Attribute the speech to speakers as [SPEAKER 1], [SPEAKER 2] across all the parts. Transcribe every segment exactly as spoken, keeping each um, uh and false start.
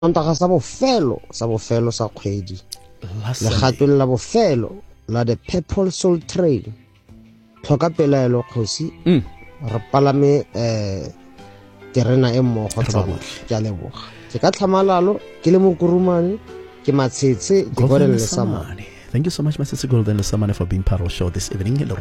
[SPEAKER 1] Sontaga sa bofelo sa bofelo sa kgwedi legatong la bofelo la the Purple Soul Train tlhoka pelaelo kgosi re palame eh terena e mmogo tsama ke a leboga ke ka tlhamalalo ke le mokurumane ke matshetse ke gore le samane.
[SPEAKER 2] Thank you so much, Mister Golden Lesamane, for being part of the show this evening. Hello,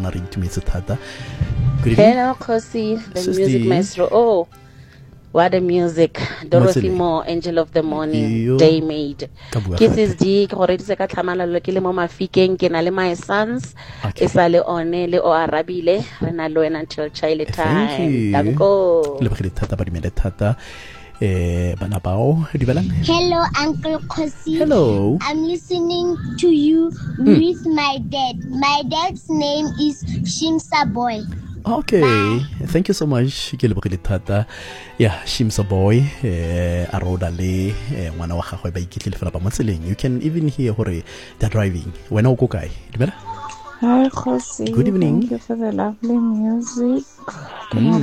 [SPEAKER 3] Kosi, the Sister music maestro. Oh, what a music. Dorothy Moore, Angel of the Morning, Day Made. Kisses D, Koretse ka tlhamalalo ke le mo mafikeng ke na le my sons. Esale one le o arabile re na lo until child time. Danko.
[SPEAKER 2] Le bkhile thata ba dimele thata. Eh,
[SPEAKER 4] Hello, Uncle Kosi.
[SPEAKER 2] Hello.
[SPEAKER 4] I'm listening to you mm. with my dad. My dad's name is Shimsa Boy.
[SPEAKER 2] Okay.
[SPEAKER 4] Bye.
[SPEAKER 2] Thank you so much. Yeah, Shimsa Boy. Eh, aroda le mwana wa gagwe ba ikitlile fela ba motseleng. You can even hear hore they're driving. Wena o go kae? Dimela?
[SPEAKER 5] Hi, Kosi.
[SPEAKER 2] Good evening.
[SPEAKER 5] Thank you for the lovely music. Mm.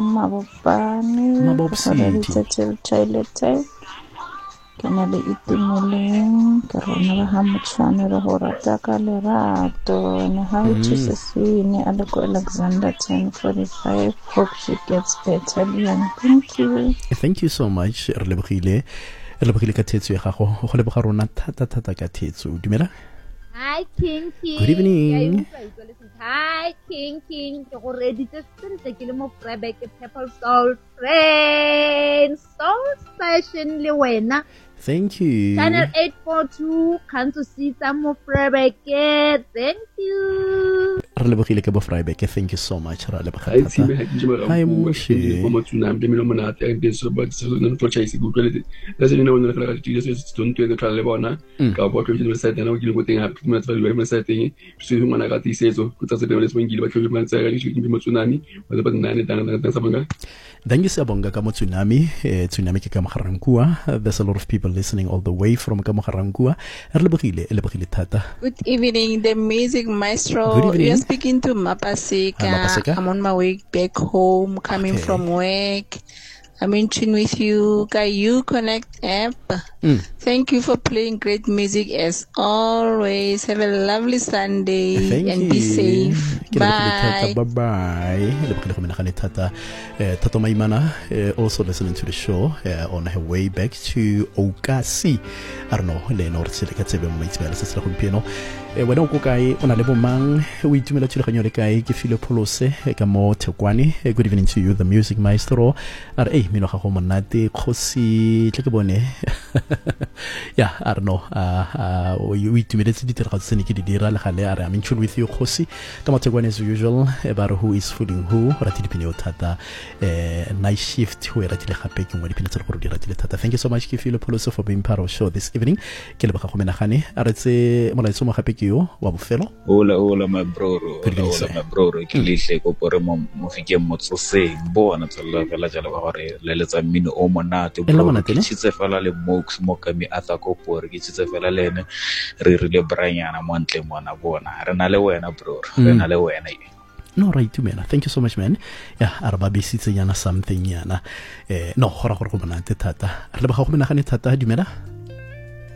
[SPEAKER 5] Kena le itimoleng ke rona ba ha motshwane re ho rata ka lerato ne ha o thusa sene a le ko Alexander ten forty-five. Hope she gets better. Thank you.
[SPEAKER 2] Thank you so much. Re lebogile re lebogile ka thetso ya gago go leboga rona thata thata ka thetso. Dumela.
[SPEAKER 6] Hi King King.
[SPEAKER 2] Good evening.
[SPEAKER 6] Hi King King. Ke go reditse sentle ke le mo Vryburg Purple Soul Train. Soul Session le wena.
[SPEAKER 2] Thank you.
[SPEAKER 6] Channel eight forty-two Kanto Sita mo Vryburg. Thank you.
[SPEAKER 2] Re lebogile ke bo Vryburg. Thank you so much. Re leboga thata. Hi Mushi.
[SPEAKER 7] Mo tsuna mbe mino mona ta ke so ba se no for chase go le la se no no la ti se don't to the le bona ka bo ke le site na go le go teng ha mo tsa le mo site eng se go mana ka ti setso go tsa se le mo ngile ba ke mo tsa ga di mo tsunami ba ba nna ne tanga tanga sa banga.
[SPEAKER 2] Thank you Sabonga ka mo tsunami. Eh, tsunami ke ka Mogarankua. There's a lot of people listening all the way from ka Mogarankua. Re lebogile le lebogile thata.
[SPEAKER 8] Good evening, the music maestro. You're speaking to Mapasika.
[SPEAKER 2] Mapasika.
[SPEAKER 8] I'm on my way back home, coming okay. from work. I'm in tune with you, Ka You Connect app. Mm. Thank you for playing great music as always. Have a lovely Sunday.
[SPEAKER 2] Thank
[SPEAKER 8] and
[SPEAKER 2] you.
[SPEAKER 8] Be safe. Bye.
[SPEAKER 2] Bye bye. Tato Maimana also listening to the show uh, on her way back to Okasi. I don't know, le north se le ka tsebe mo maitsebela se se la gompieno. E wena o go kae ona le bomang o itumela tsheleganyo le kae ke file pholose ka mo Thekwane. Good evening to you, the music maestro. Are eh mino ga go monate Kgosi tle ke bone. Yeah, I don't know. Uh, uh, o itumeletse ditiragatso tsene ke di dira le gale are I'm in tune with you Kgosi. Ka mo Thekwane as usual about who is fooling who. Ratile pine thata eh night shift ho era tile gape ke mo dipina tsa go dira tile thata. Thank you so much ke file pholose for being part of show this evening. Ke le ba go menagane are tse molaetso mo gape yo wa bofelo.
[SPEAKER 9] Hola hola my bro. Hola my bro. Ke lihle go pore mo mo fike mo tsose bona tsala fela jalo ba gore le letsa mmino o monate bro. Ke tshitse fela le mox mo ka mi atha go pore ke tshitse fela lene re re le branyana mo ntle mona bona re na le wena bro. Re na le wena.
[SPEAKER 2] No right to man. Thank you so much man. Yeah, araba bisitse yana something yana. Eh no gora gore go monate thata. Re le ba go menagane thata dumela.